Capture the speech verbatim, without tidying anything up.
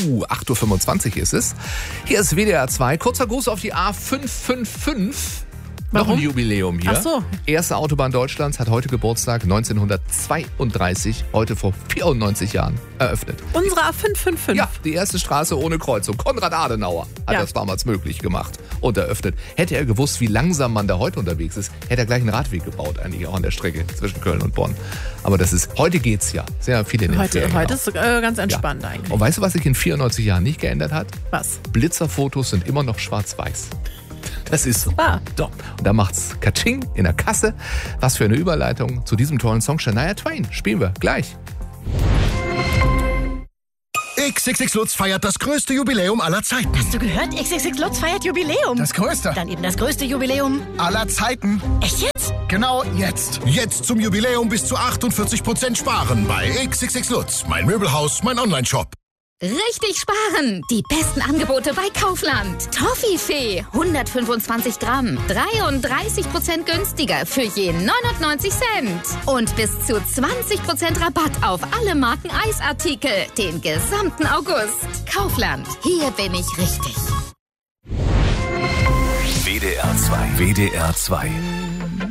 Uh, acht Uhr fünfundzwanzig ist es. Hier ist W D R zwei. Kurzer Gruß auf die A fünf fünf fünf. Noch ein Jubiläum hier. Ach so. Erste Autobahn Deutschlands, hat heute Geburtstag, neunzehnhundertzweiunddreißig, heute vor vierundneunzig Jahren eröffnet. Unsere A fünf fünf fünf. Ja, die erste Straße ohne Kreuzung. Konrad Adenauer hat Ja. das damals möglich gemacht und eröffnet. Hätte er gewusst, wie langsam man da heute unterwegs ist, hätte er gleich einen Radweg gebaut, eigentlich auch an der Strecke zwischen Köln und Bonn. Aber das ist, heute geht's ja. Sehr viele in den Heute, Ferien heute auch. ist äh, ganz entspannt Ja. eigentlich. Und weißt du, was sich in vierundneunzig Jahren nicht geändert hat? Was? Blitzerfotos sind immer noch schwarz-weiß. Das ist so. Ah. So. Und da macht's Katsching in der Kasse. Was für eine Überleitung zu diesem tollen Song Shania Twain. Spielen wir gleich. X X X Lutz feiert das größte Jubiläum aller Zeiten. Hast du gehört? X X X Lutz feiert Jubiläum. Das größte Dann eben das größte Jubiläum. aller Zeiten. Echt jetzt? Genau jetzt. Jetzt zum Jubiläum bis zu achtundvierzig Prozent sparen bei X X X Lutz. Mein Möbelhaus, mein Online-Shop. Richtig sparen! Die besten Angebote bei Kaufland. Toffifee, hundertfünfundzwanzig Gramm, dreiunddreißig Prozent günstiger für je neunundneunzig Cent. Und bis zu zwanzig Prozent Rabatt auf alle Marken Eisartikel, den gesamten August. Kaufland, hier bin ich richtig. W D R zwei. W D R zwei.